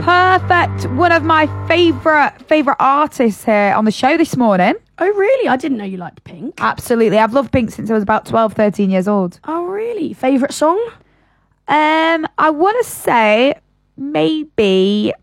Perfect. One of my favourite artists here on the show this morning. Oh, really? I didn't know you liked Pink. Absolutely. I've loved Pink since I was about 12, 13 years old. Oh, really? Favourite song? I want to say maybe...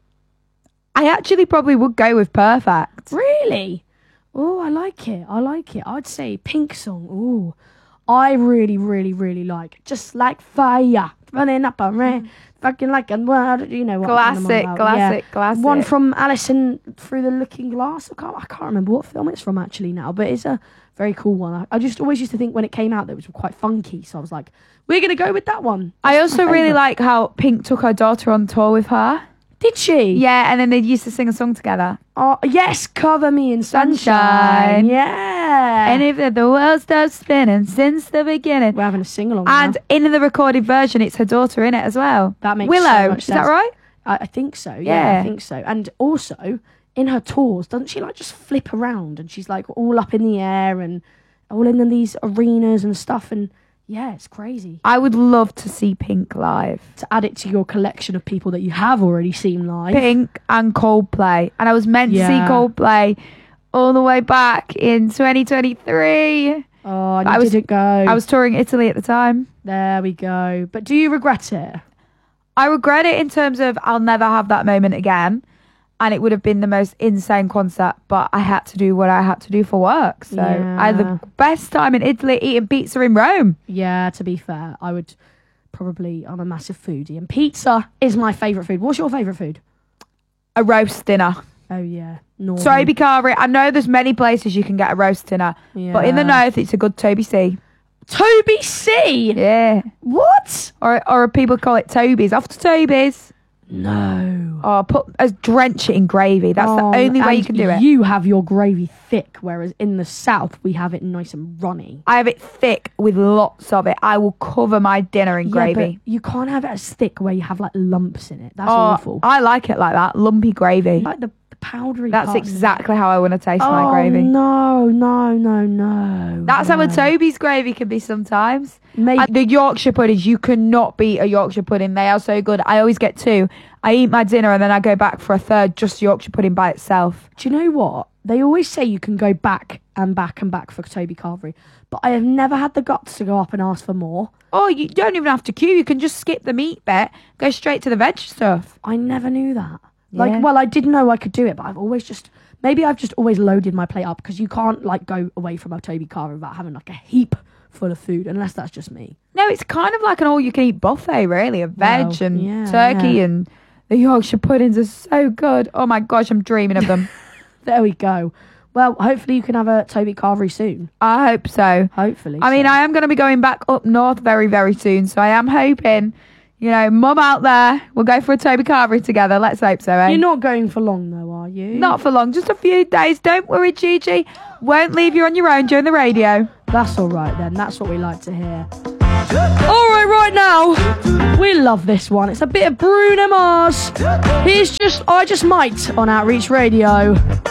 I actually probably would go with Perfect. Really? Oh, I like it. I'd say Pink song. Oh, I really, really, really like Just Like Fire, running up a rain, fucking like a word. You know what? Classic. One from Alison Through the Looking Glass. I can't remember what film it's from actually now, but it's a very cool one. I just always used to think when it came out that it was quite funky, so I was like, we're gonna go with that one. I also really like how Pink took her daughter on tour with her. Did she? Yeah, and then they used to sing a song together. Oh, yes, Cover Me in Sunshine. Yeah. And if the world stops spinning since the beginning. We're having a sing-along And now. in the recorded version, it's her daughter in it as well. That makes Willow, so much is sense. that right? I think so. Yeah, I think so. And also, in her tours, doesn't she like just flip around and she's like all up in the air and all in these arenas and stuff and... Yeah, it's crazy. I would love to see Pink live. To add it to your collection of people that you have already seen live. Pink and Coldplay. And I was meant to see Coldplay all the way back in 2023. Oh, and you didn't go. I was touring Italy at the time. There we go. But do you regret it? I regret it in terms of I'll never have that moment again. And it would have been the most insane concert, but I had to do what I had to do for work. So I had the best time in Italy eating pizza in Rome. Yeah, to be fair, I would probably, I'm a massive foodie. And pizza is my favourite food. What's your favourite food? A roast dinner. Oh, yeah. Northern. Toby Carvery. I know there's many places you can get a roast dinner. Yeah. But in the north, it's a good Toby C. Toby C? Yeah. What? Or people call it Toby's. Off to Toby's. No. Oh, drench it in gravy. That's the only way you can do it. You have your gravy thick, whereas in the south we have it nice and runny. I have it thick with lots of it. I will cover my dinner in gravy. But you can't have it as thick where you have like lumps in it. That's awful. I like it like that, lumpy gravy. Like the powdery. That's exactly how I want to taste my gravy. No. That's how a Toby's gravy can be sometimes. Maybe. The Yorkshire puddings, you cannot beat a Yorkshire pudding. They are so good. I always get two. I eat my dinner and then I go back for a third, just Yorkshire pudding by itself. Do you know what? They always say you can go back and back and back for Toby Carvery, but I have never had the guts to go up and ask for more. Oh, you don't even have to queue. You can just skip the meat bit, go straight to the veg stuff. I never knew that. I didn't know I could do it, but maybe I've just always loaded my plate up because you can't like go away from a Toby Carvery without having like a heap full of food, unless that's just me. No, it's kind of like an all-you-can-eat buffet, really, of veg and turkey, and the Yorkshire puddings are so good. Oh my gosh, I'm dreaming of them. There we go. Well, hopefully you can have a Toby Carvery soon. I hope so. Hopefully. I mean, I am going to be going back up north very, very soon, so I am hoping, you know, Mum out there, we'll go for a Toby Carvery together. Let's hope so, eh? You're not going for long, though, are you? Not for long, just a few days. Don't worry, Gigi. Won't leave you on your own during the radio. That's all right, then. That's what we like to hear. All right now, we love this one. It's a bit of Bruno Mars. Here's I Just Might on Outreach Radio.